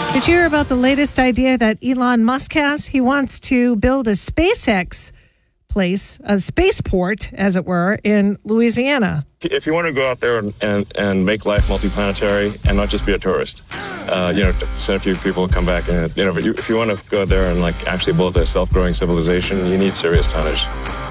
Did you hear about the latest idea that Elon Musk has? He wants to build a SpaceX place, a spaceport, as it were, in Louisiana. If you want to go out there and make life multiplanetary and not just be a tourist, send a few people come back and, if you want to go there and actually build a self-growing civilization, you need serious tonnage.